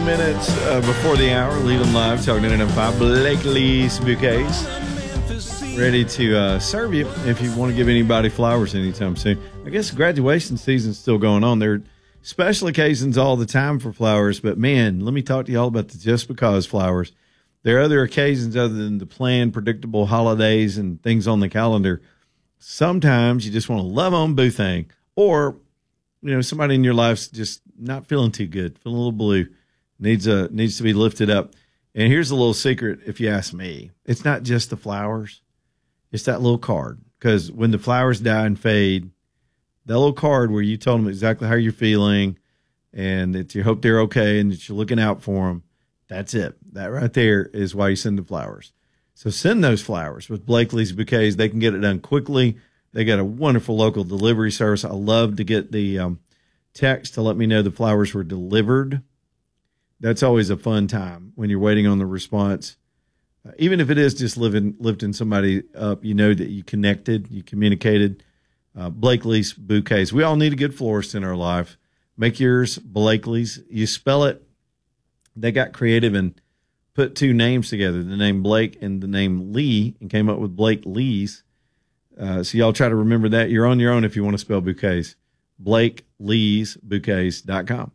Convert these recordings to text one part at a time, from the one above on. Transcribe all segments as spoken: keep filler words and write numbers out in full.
minutes uh, before the hour. Lead them live, talking to N F five. Blakely's Bouquets. Ready to uh, serve you if you want to give anybody flowers anytime soon. I guess graduation season's still going on. There are special occasions all the time for flowers, but man, let me talk to you all about the Just Because flowers. There are other occasions other than the planned, predictable holidays and things on the calendar. Sometimes you just want to love on boo thing, or you know somebody in your life's just not feeling too good, feeling a little blue, needs a needs to be lifted up. And here's a little secret, if you ask me, it's not just the flowers. It's that little card, because when the flowers die and fade, that little card where you told them exactly how you're feeling and that you hope they're okay and that you're looking out for them, that's it. That right there is why you send the flowers. So send those flowers with Blakely's Bouquets. They can get it done quickly. They got a wonderful local delivery service. I love to get the um, text to let me know the flowers were delivered. That's always a fun time when you're waiting on the response. Uh, even if it is just living, lifting somebody up, you know that you connected, you communicated. Uh, Blakely's Bouquets. We all need a good florist in our life. Make yours Blakely's. You spell it. They got creative and put two names together, the name Blake and the name Lee, and came up with Blake Lee's. Uh, so y'all try to remember that. You're on your own if you want to spell bouquets. Blake Lee's Bouquets dot com.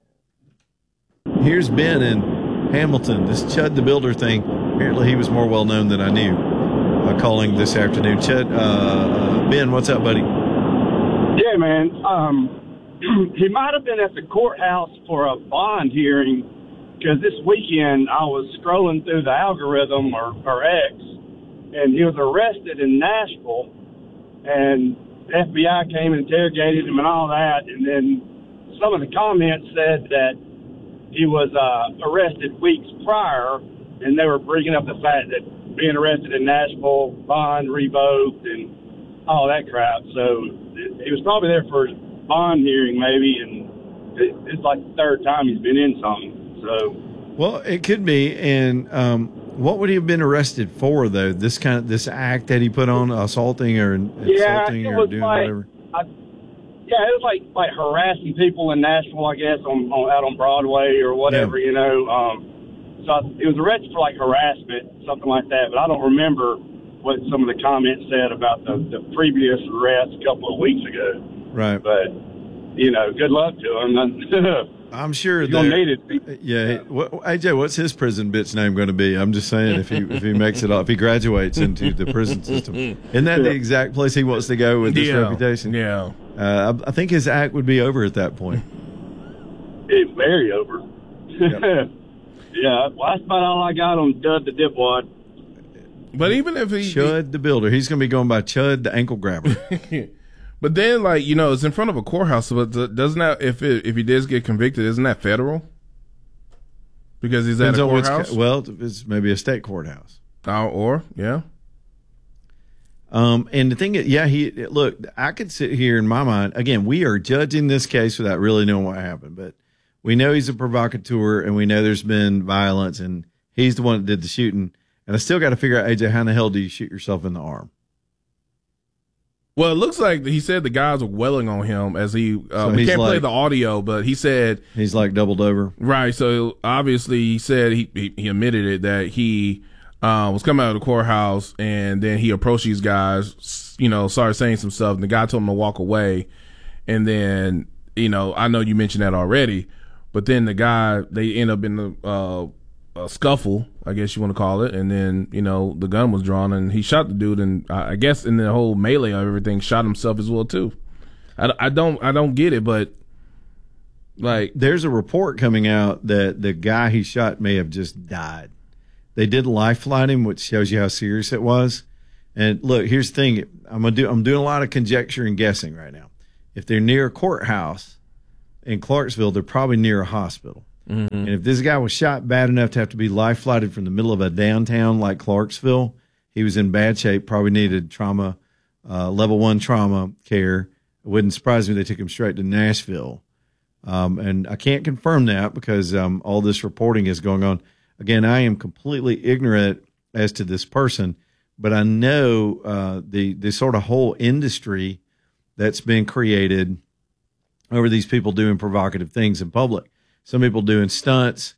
Here's Ben in Hamilton. This Chud the Builder thing. Apparently he was more well known than I knew. Uh, calling this afternoon. Chud, uh, uh, Ben, what's up, buddy? Yeah, man. Um, he might have been at the courthouse for a bond hearing, because this weekend I was scrolling through the algorithm or, or X, and he was arrested in Nashville, and F B I came and interrogated him and all that, and then some of the comments said that he was uh, arrested weeks prior, and they were bringing up the fact that being arrested in Nashville, bond revoked, and all that crap. So he was probably there for his bond hearing, maybe, and it's like the third time he's been in something. So, well, it could be. And um, what would he have been arrested for, though? This kind of this act that he put on, assaulting or yeah, insulting it or was doing like, whatever. I, yeah, it was like like harassing people in Nashville, I guess, on, on out on Broadway or whatever, yeah. you know. Um, so I, it was arrested for like harassment, something like that. But I don't remember what some of the comments said about the, the previous arrest a couple of weeks ago. Right. But you know, good luck to him. I'm sure you don't need it. Yeah. What, A J, what's his prison bitch name going to be? I'm just saying, if he if he makes it off, if he graduates into the prison system, isn't that the exact place he wants to go with his yeah. reputation? Yeah. Uh, I, I think his act would be over at that point. It's very over. Yep. Yeah. Well, that's about all I got on Chud the Dipwad. But even if he Chud the Builder, he's going to be going by Chud the Ankle Grabber. But then, like, you know, it's in front of a courthouse. But doesn't that, if it, if he does get convicted, isn't that federal? Because he's at a courthouse. Well, it's maybe a state courthouse. Oh, or yeah. Um, and the thing is, yeah, he look. I could sit here in my mind again. We are judging this case without really knowing what happened, but we know he's a provocateur, and we know there's been violence, and he's the one that did the shooting. And I still got to figure out, A J, how in the hell do you shoot yourself in the arm? Well, it looks like he said the guys were welling on him as he. Uh, So we he's can't play like- the audio, but he said He's like doubled over. right. So obviously, he said he he, he admitted it that he uh, was coming out of the courthouse, and then he approached these guys. You know, started saying some stuff, and the guy told him to walk away. And then, you know, I know you mentioned that already, but then the guy, they end up in the uh, a scuffle, I guess you want to call it, and then, you know, the gun was drawn and he shot the dude, and I guess in the whole melee of everything, shot himself as well too. I, I don't I don't get it, but like, There's a report coming out that the guy he shot may have just died. They did lifeline him, which shows you how serious it was. And look, here's the thing: I'm gonna do I'm doing a lot of conjecture and guessing right now. If they're near a courthouse in Clarksville, they're probably near a hospital. mm-hmm. And if this guy was shot bad enough to have to be life flighted from the middle of a downtown like Clarksville, he was in bad shape, probably needed trauma, uh, level one trauma care. It wouldn't surprise me they took him straight to Nashville. Um, and I can't confirm that because um, all this reporting is going on. Again, I am completely ignorant as to this person, but I know uh, the, the sort of whole industry that's been created over these people doing provocative things in public. Some people doing stunts,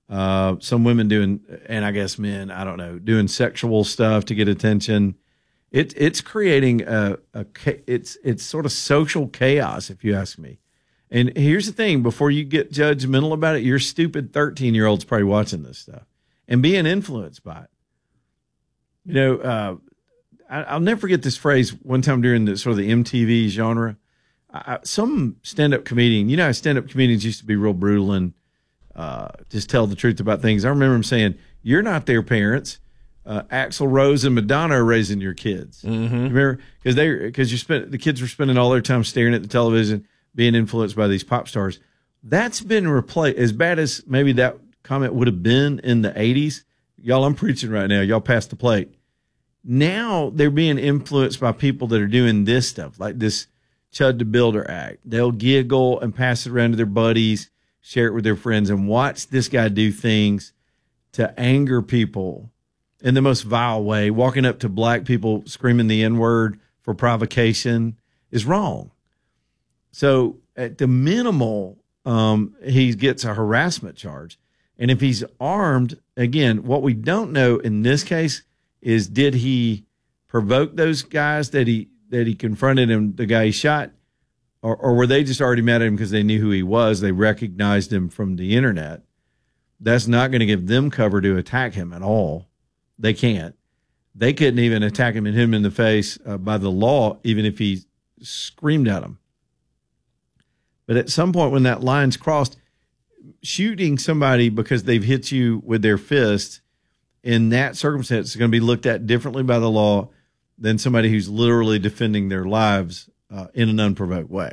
Uh, some women doing, and I guess men, I don't know, doing sexual stuff to get attention. It, it's creating a, a, it's, it's sort of social chaos, if you ask me. And here's the thing, before you get judgmental about it, your stupid thirteen year old's probably watching this stuff and being influenced by it. You know, uh, I, I'll never forget this phrase one time during the sort of the M T V genre. I, some stand-up comedian, you know how stand-up comedians used to be real brutal and uh, just tell the truth about things. I remember him saying, you're not their parents. Uh, Axl Rose and Madonna are raising your kids. Mm-hmm. Remember? Because they, because you spent the kids were spending all their time staring at the television, being influenced by these pop stars. That's been replaced. As bad as maybe that comment would have been in the eighties, y'all, I'm preaching right now. Y'all passed the plate. Now they're being influenced by people that are doing this stuff, like this Chud the Builder act. They'll giggle and pass it around to their buddies, share it with their friends, and watch this guy do things to anger people in the most vile way. Walking up to black people screaming the N-word for provocation is wrong. So at the minimal, um, he gets a harassment charge. And if he's armed, again, what we don't know in this case is, did he provoke those guys that he that he confronted him, the guy he shot, or, or were they just already mad at him because they knew who he was? They recognized him from the internet. That's not going to give them cover to attack him at all. They can't. They couldn't even attack him and hit him in the face uh, by the law, even if he screamed at him. But at some point when that line's crossed, shooting somebody because they've hit you with their fist in that circumstance is going to be looked at differently by the law than somebody who's literally defending their lives uh, in an unprovoked way.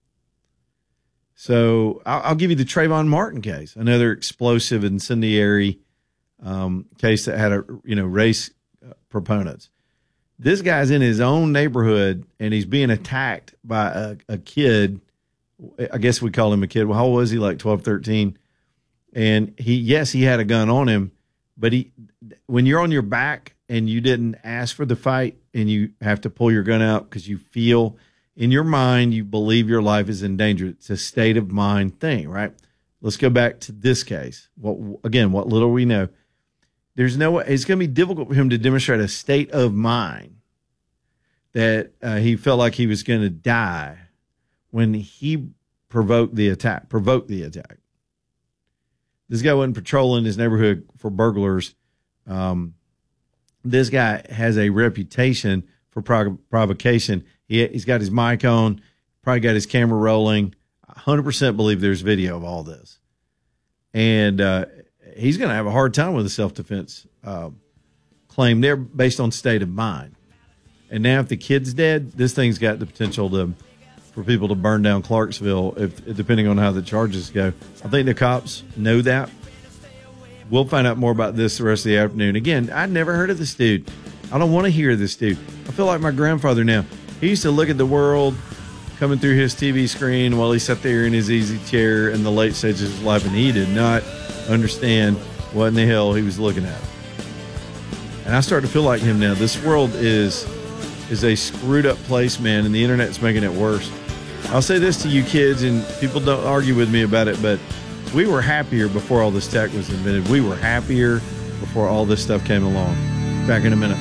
So I'll, I'll give you the Trayvon Martin case, another explosive, incendiary um, case that had a you know race uh, proponents. This guy's in his own neighborhood and he's being attacked by a, a kid. I guess we call him a kid. Well, how old was he? Like twelve, thirteen. And he, yes, he had a gun on him, but he, when you're on your back and you didn't ask for the fight and you have to pull your gun out because you feel in your mind, you believe your life is in danger. It's a state of mind thing, right? Let's go back to this case. What, again, what little we know, there's no way, it's going to be difficult for him to demonstrate a state of mind that uh, he felt like he was going to die when he provoked the attack, provoked the attack. This guy wasn't patrolling his neighborhood for burglars. Um, this guy has a reputation for prov- provocation. He, he's got his mic on, probably got his camera rolling. one hundred percent believe there's video of all this. And uh, he's going to have a hard time with a self-defense uh, claim there based on state of mind. And now if the kid's dead, this thing's got the potential to for people to burn down Clarksville, if depending on how the charges go. I think the cops know that. We'll find out more about this the rest of the afternoon. Again, I'd never heard of this dude. I don't want to hear this dude. I feel like my grandfather now. He used to look at the world coming through his T V screen while he sat there in his easy chair in the late stages of his life, and he did not understand what in the hell he was looking at. And I start to feel like him now. This world is is a screwed up place, man, and the internet's making it worse. I'll say this to you kids, and people don't argue with me about it, but we were happier before all this tech was invented. We were happier before all this stuff came along. Back in a minute.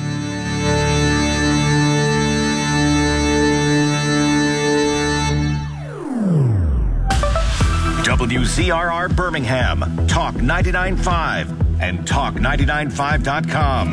W Z R R Birmingham, Talk ninety-nine point five, and talk ninety-nine point five dot com.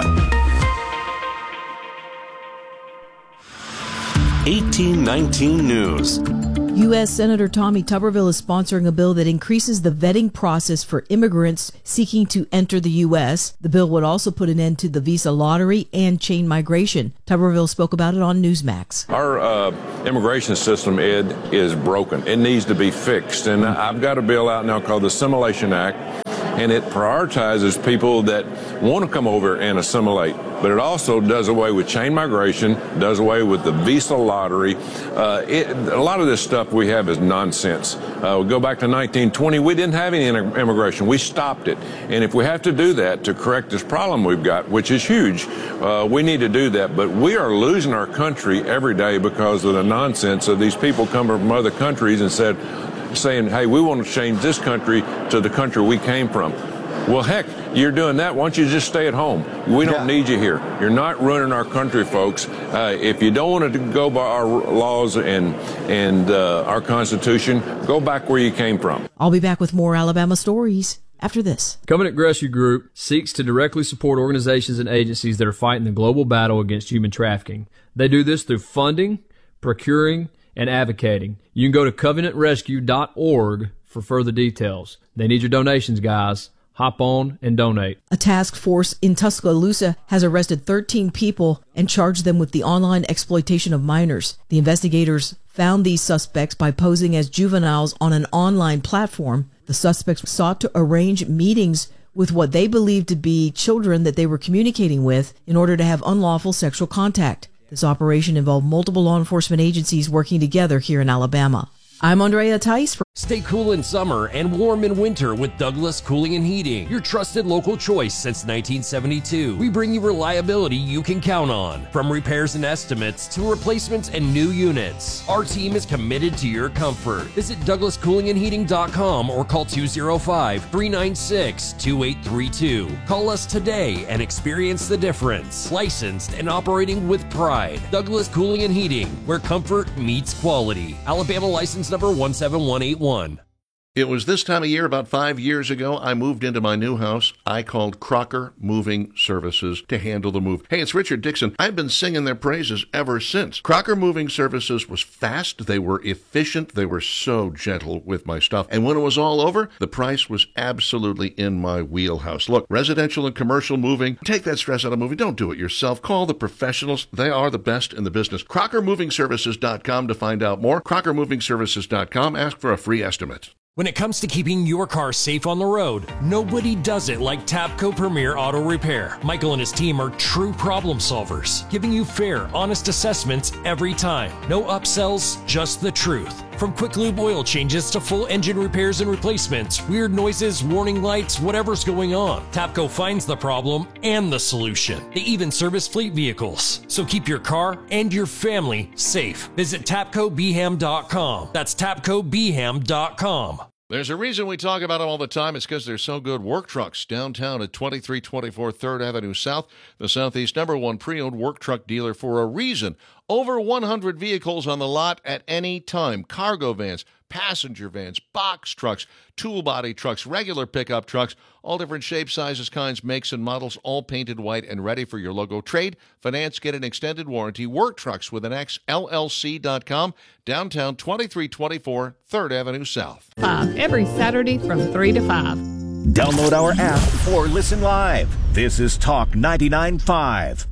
eighteen nineteen News. U S Senator Tommy Tuberville is sponsoring a bill that increases the vetting process for immigrants seeking to enter the U S. The bill would also put an end to the visa lottery and chain migration. Tuberville spoke about it on Newsmax. Our uh, immigration system, Ed, is broken. It needs to be fixed. And I've got a bill out now called the Assimilation Act, and it prioritizes people that want to come over and assimilate. But it also does away with chain migration, does away with the visa lottery. Uh, it, a lot of this stuff we have is nonsense. Uh, we go back to nineteen twenty, we didn't have any immigration. We stopped it. And if we have to do that to correct this problem we've got, which is huge, uh, we need to do that. But we are losing our country every day because of the nonsense of these people coming from other countries and said, saying, hey, we want to change this country to the country we came from. Well, heck, you're doing that. Why don't you just stay at home? We don't Yeah. need you here. You're not ruining our country, folks. Uh, if you don't want to go by our laws and, and uh, our Constitution, go back where you came from. I'll be back with more Alabama stories after this. Covenant Rescue Group seeks to directly support organizations and agencies that are fighting the global battle against human trafficking. They do this through funding, procuring, and advocating. You can go to covenant rescue dot org for further details. They need your donations, guys. Hop on and donate. A task force in Tuscaloosa has arrested thirteen people and charged them with the online exploitation of minors. The investigators found these suspects by posing as juveniles on an online platform. The suspects sought to arrange meetings with what they believed to be children that they were communicating with in order to have unlawful sexual contact. This operation involved multiple law enforcement agencies working together here in Alabama. I'm Andrea Tice. For Stay cool in summer and warm in winter with Douglas Cooling and Heating, your trusted local choice since nineteen seventy-two. We bring you reliability you can count on. From repairs and estimates to replacements and new units, our team is committed to your comfort. Visit douglas cooling and heating dot com or call two oh five, three nine six, two eight three two. Call us today and experience the difference. Licensed and operating with pride. Douglas Cooling and Heating, where comfort meets quality. Alabama license number one seven one eight one. It was this time of year, about five years ago, I moved into my new house. I called Crocker Moving Services to handle the move. Hey, it's Richard Dixon. I've been singing their praises ever since. Crocker Moving Services was fast. They were efficient. They were so gentle with my stuff. And when it was all over, the price was absolutely in my wheelhouse. Look, residential and commercial moving, take that stress out of moving. Don't do it yourself. Call the professionals. They are the best in the business. crocker moving services dot com to find out more. crocker moving services dot com. Ask for a free estimate. When it comes to keeping your car safe on the road, nobody does it like Tapco Premier Auto Repair. Michael and his team are true problem solvers, giving you fair, honest assessments every time. No upsells, just the truth. From quick lube oil changes to full engine repairs and replacements, weird noises, warning lights, whatever's going on, Tapco finds the problem and the solution. They even service fleet vehicles. So keep your car and your family safe. Visit tapco b ham dot com. That's tapco b ham dot com. There's a reason we talk about them all the time. It's because they're so good. Work Trucks, downtown at twenty-three twenty-four third Avenue South, the Southeast number one pre-owned work truck dealer for a reason. Over one hundred vehicles on the lot at any time. Cargo vans, passenger vans, box trucks, tool body trucks, regular pickup trucks, all different shapes, sizes, kinds, makes, and models, all painted white and ready for your logo. Trade, finance, get an extended warranty. Work Trucks with an X, L L C dot com, downtown twenty-three twenty-four third Avenue South. Five, every Saturday from three to five. Download our app or listen live. This is Talk ninety-nine point five.